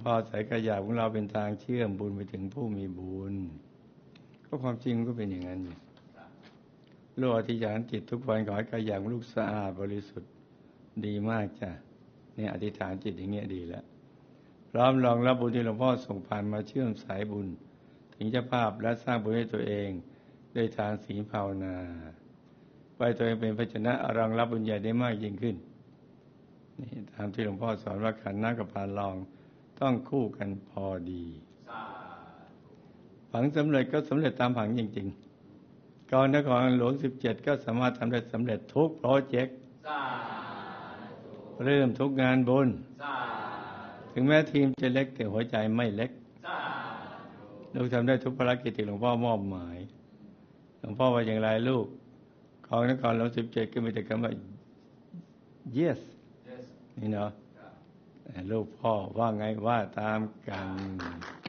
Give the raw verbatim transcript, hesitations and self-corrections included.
พ่อใส่กระยาของเราเป็นทางเชื่อมบุญไปถึงผู้มีบุญก็ความจริงก็เป็นอย่างนั้นอยู่ลูกอธิษฐานจิตทุกวันขอให้กระยาของลูกสะอาดบริสุทธิ์ดีมากจ้ะเนี่ยอธิษฐานจิตอย่างเงี้ยดีแล้วพร้อมรองรับบุญที่หลวงพ่อส่งผ่านมาเชื่อมสายบุญถึงเจ้าภาพและสร้างบุญให้ตัวเองด้วยทานศีลภาวนาไว้ตัวเองเป็นภาชนะรองรับบุญใหญ่ได้มากยิ่งขึ้นนี่ตามที่หลวงพ่อสอนว่าขันธ์น้ำกับพานรองต้องคู่กันพอดีผังสำเร็จก็สำเร็จตามผังจริงๆกองนครหลวงสิบเจ็ดก็สามารถทำได้สำเร็จทุกโปรเจกต์เริ่มทุกงานบุญถึงแม้ทีมจะเล็กแต่หัวใจไม่เล็กลูกทำได้ทุกภารกิจที่หลวงพ่อมอบหมายหลวงพ่อว่าอย่างไรลูกกองนครหลวงสิบเจ็ดก็มีแต่คำว่า yes นี่เนาะลูกพ่อว่าไงว่าตามกัน